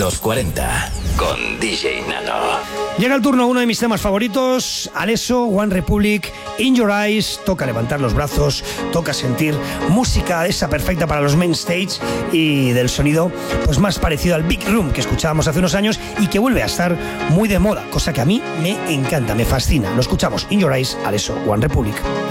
Los 40 con DJ Nano. Llega el turno a uno de mis temas favoritos, Alesso, One Republic, In Your Eyes. Toca levantar los brazos, toca sentir música esa perfecta para los main stage y del sonido pues más parecido al Big Room que escuchábamos hace unos años y que vuelve a estar muy de moda, cosa que a mí me encanta, me fascina. Lo escuchamos, In Your Eyes, Alesso, One Republic.